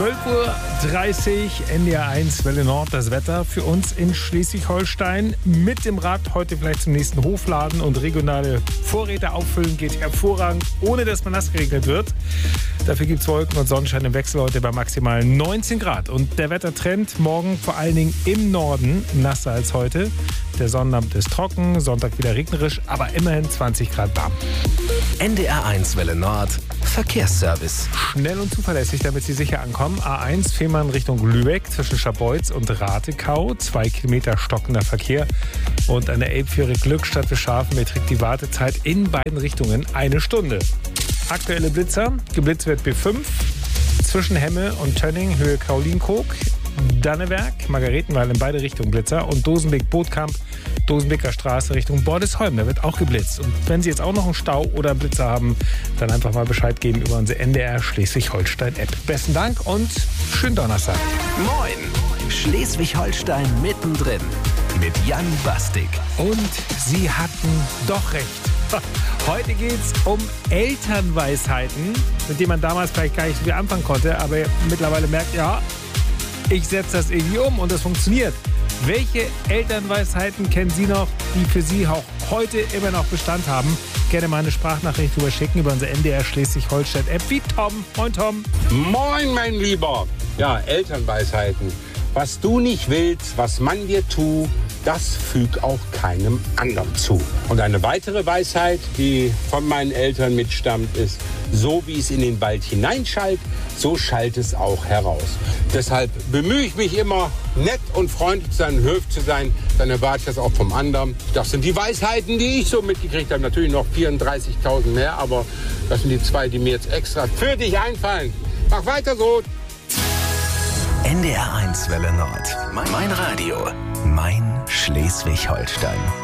12:30 Uhr, NDR 1 Welle Nord, das Wetter für uns in Schleswig-Holstein. Mit dem Rad heute vielleicht zum nächsten Hofladen und regionale Vorräte auffüllen geht hervorragend, ohne dass man nass geregnet wird. Dafür gibt es Wolken und Sonnenschein im Wechsel heute bei maximal 19 Grad. Und der Wettertrend morgen vor allen Dingen im Norden nasser als heute. Der Sonnabend ist trocken, Sonntag wieder regnerisch, aber immerhin 20 Grad warm. NDR 1 Welle Nord, Verkehrsservice. Schnell und zuverlässig, damit Sie sicher ankommen. A1 Fehmarn Richtung Lübeck zwischen Scharbeutz und Ratekau. 2 Kilometer stockender Verkehr. Und an der Elbfähre Glückstadt bis Scharfen beträgt die Wartezeit in beiden Richtungen 1 Stunde. Aktuelle Blitzer. Geblitzt wird B5 zwischen Hemme und Tönning, Höhe Kaulinkog. Dannewerk, Margaretenwald in beide Richtungen Blitzer und Dosenbeek-Bootkamp, Dosenbeeker Straße Richtung Bordesholm, da wird auch geblitzt. Und wenn Sie jetzt auch noch einen Stau oder einen Blitzer haben, dann einfach mal Bescheid geben über unsere NDR Schleswig-Holstein-App. Besten Dank und schönen Donnerstag. Moin, Schleswig-Holstein mittendrin mit Jan Bastik. Und Sie hatten doch recht. Heute geht es um Elternweisheiten, mit denen man damals vielleicht gar nicht so viel anfangen konnte, aber mittlerweile merkt, ja, ich setze das irgendwie um und das funktioniert. Welche Elternweisheiten kennen Sie noch, die für Sie auch heute immer noch Bestand haben? Gerne mal eine Sprachnachricht drüber schicken über unsere NDR Schleswig-Holstein-App wie Tom. Moin Tom. Moin mein Lieber. Ja, Elternweisheiten. Was du nicht willst, was man dir tut, das füg auch keinem anderen zu. Und eine weitere Weisheit, die von meinen Eltern mitstammt, ist: So wie es in den Wald hineinschallt, so schallt es auch heraus. Deshalb bemühe ich mich immer, nett und freundlich zu sein, höflich zu sein. Dann erwarte ich das auch vom anderen. Das sind die Weisheiten, die ich so mitgekriegt habe. Natürlich noch 34.000 mehr, aber das sind die 2, die mir jetzt extra für dich einfallen. Mach weiter so. NDR 1 Welle Nord. Mein Radio. Mein Schleswig-Holstein.